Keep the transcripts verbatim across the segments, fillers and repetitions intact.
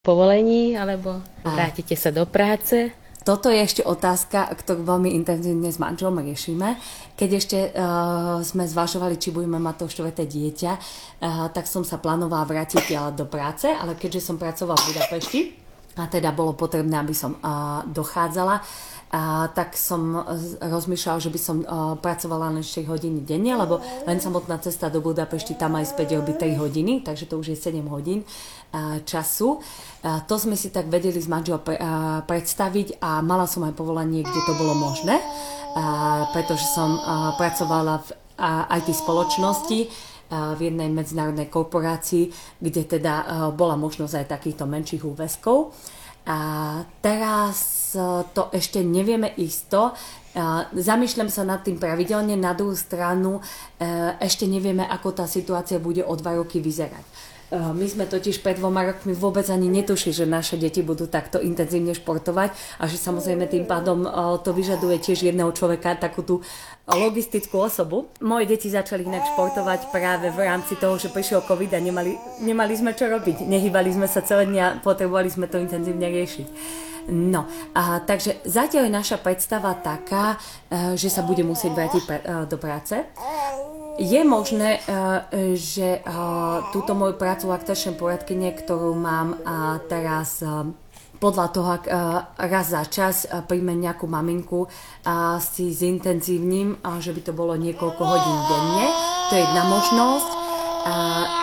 povolení, alebo vrátite sa do práce? Toto je ešte otázka, ktorú veľmi intenzívne s manželom riešime. Keď ešte uh, sme zvažovali, či budeme mať to štvrté dieťa, uh, tak som sa plánovala vrátiť uh, do práce, ale keďže som pracovala v Budapešti, a teda bolo potrebné, aby som uh, dochádzala, uh, tak som rozmýšľala, že by som uh, pracovala len štyri hodiny denne, lebo len samotná cesta do Budapešti tam aj späť robí tri hodiny, takže to už je sedem hodín uh, času. Uh, to sme si tak vedeli s manželom pre, uh, predstaviť a mala som aj povolanie, kde to bolo možné, uh, pretože som uh, pracovala v uh, í té spoločnosti, v jednej medzinárodnej korporácii, kde teda bola možnosť aj takýchto menších úväzkov. A teraz to ešte nevieme isto. Zamýšľam sa nad tým pravidelne, na druhú stranu ešte nevieme, ako tá situácia bude o dva roky vyzerať. My sme totiž pred dvoma rokmi vôbec ani netušili, že naše deti budú takto intenzívne športovať a že samozrejme tým pádom to vyžaduje tiež jedného človeka, takú tú logistickú osobu. Moje deti začali inak športovať práve v rámci toho, že prišiel COVID a nemali, nemali sme čo robiť. Nehýbali sme sa celé dňa, potrebovali sme to intenzívne riešiť. No, a, takže zatiaľ je naša predstava taká, že sa bude musieť vrátiť pre, do práce. Je možné, že túto moju prácu laktačnej poradkyne, ktorú mám teraz podľa toho, ak raz za čas príjmem nejakú maminku a si zintenzívnym, že by to bolo niekoľko hodín denne. To je jedna možnosť. A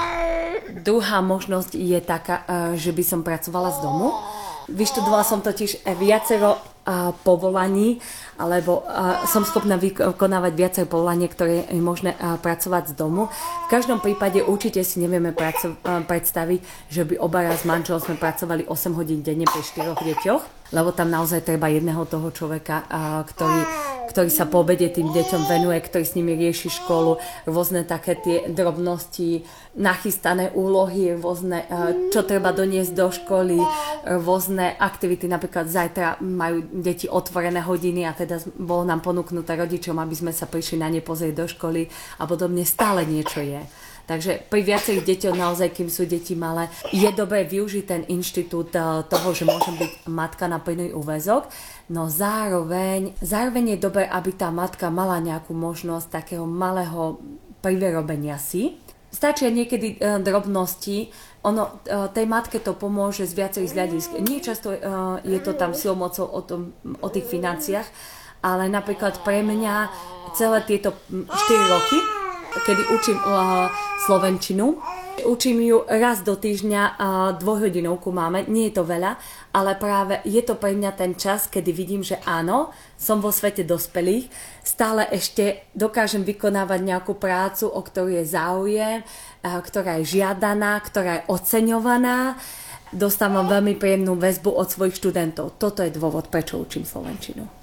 druhá možnosť je taká, že by som pracovala z domu. Vyštudovala som totiž viacero povolaní, alebo som schopná vykonávať viacej povolanie, ktoré je možné pracovať z domu. V každom prípade určite si nevieme praco- predstaviť, že by obaja s manželom sme pracovali osem hodín denne pri štyroch deťoch, lebo tam naozaj treba jedného toho človeka, ktorý, ktorý sa po obede tým deťom venuje, ktorý s nimi rieši školu, rôzne také tie drobnosti, nachystané úlohy, rôzne, čo treba doniesť do školy, rôzne aktivity, napríklad zajtra majú deti otvorené hodiny a teda bolo nám ponúknuté rodičom, aby sme sa prišli na ne pozrieť do školy a podobne, stále niečo je. Takže pri viacerých deťoch naozaj, kým sú deti malé, je dobré využiť ten inštitút toho, že môžem byť matka na plný úväzok, no zároveň, zároveň je dobré, aby tá matka mala nejakú možnosť takého malého privyrobenia si. Stačia niekedy e, drobnosti, ono, e, tej matke to pomôže z viacerých hľadisk. Nie často e, je to tam silou mocou o, tom, o tých financiách, ale napríklad pre mňa celé tieto štyri roky, kedy učím uh, slovenčinu. Učím ju raz do týždňa, uh, dvojhodinovku máme, nie je to veľa, ale práve je to pre mňa ten čas, kedy vidím, že áno, som vo svete dospelých, stále ešte dokážem vykonávať nejakú prácu, o ktorú je záujem, uh, ktorá je žiadaná, ktorá je oceňovaná. Dostávam veľmi príjemnú väzbu od svojich študentov. Toto je dôvod, prečo učím slovenčinu.